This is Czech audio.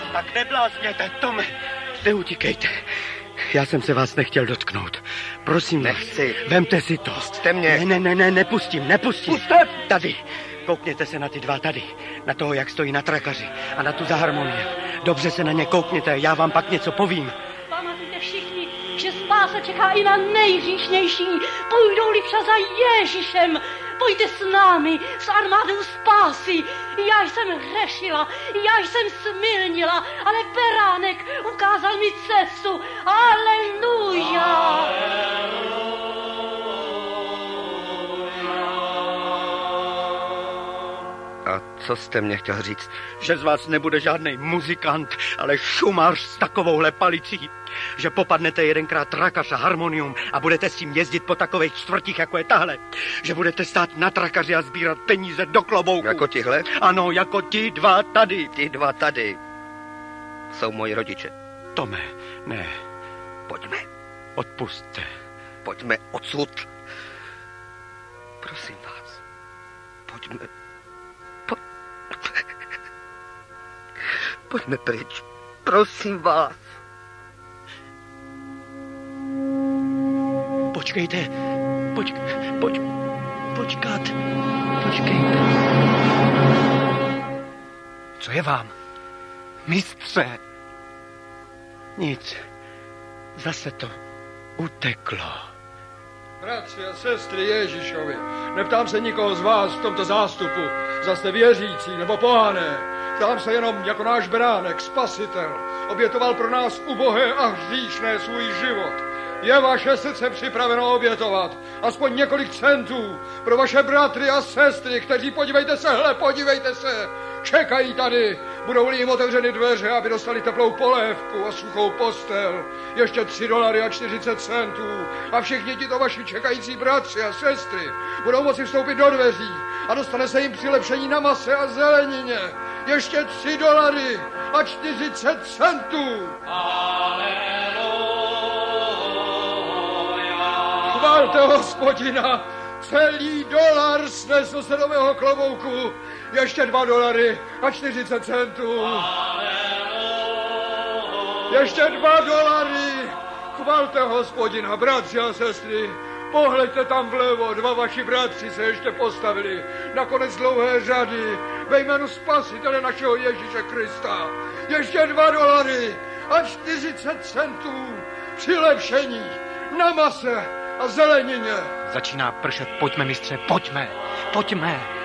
Tak neblázněte, Tome. Neutíkejte. Já jsem se vás nechtěl dotknout. Prosím Nechci. Vemte si to. Pusťte mě. Ne, nepustím. Puste! Tady. Koukněte se na ty dva tady. Na toho, jak stojí na trakaři. A na tu za harmonii. Dobře se na ně koukněte, já vám pak něco povím. Pamatujte všichni, že spása čeká i na nejhříšnější. Půjdou-li však za Ježíšem. Pojďte s námi, s armádou spásy. Já jsem hřešila, já jsem smilnila, ale beránek ukázal mi cestu. Aleluja! A co jste mě chtěl říct? Že z vás nebude žádnej muzikant, ale šumář s takovouhle palicí. Že popadnete jedenkrát trakař a harmonium a budete s tím jezdit po takových čtvrtích, jako je tahle. Že budete stát na trakaři a sbírat peníze do klobouku. Jako tihle? Ano, jako ti dva tady. Ti dva tady jsou moji rodiče. Tome, ne. Pojďme. Odpusťte. Pojďme odsud. Prosím vás. Pojďme. Pojďme pryč. Prosím vás. Počkejte. Počkat. Počkejte. Co je vám? Mistře. Nic. Zase to uteklo. Bratři a sestry Ježíšovi, neptám se nikoho z vás v tomto zástupu, zda jste věřící nebo pohané. Ptám se jenom jako náš beránek, spasitel, obětoval pro nás ubohé a hříšné svůj život. Je vaše srdce připraveno obětovat aspoň několik centů pro vaše bratry a sestry, kteří, podívejte se, čekají tady. Budou-li jim otevřeny dveře, aby dostali teplou polévku a suchou postel. Ještě $3.40 a všichni tito vaši čekající bratři a sestry budou moci vstoupit do dveří a dostane se jim přilepšení na mase a zelenině. Ještě $3.40. Chválte Hospodina, celý dolar snesl se do mého klobouku. Ještě $2.40. Ještě $2. Chválte Hospodina, bratři a sestry. Pohleďte tam vlevo, dva vaši bratři se ještě postavili na konec dlouhé řady ve jménu Spasitele našeho Ježíše Krista. Ještě $2.40 přilepšení na mase a zelenině. Začíná pršet, pojďme, mistře, pojďme.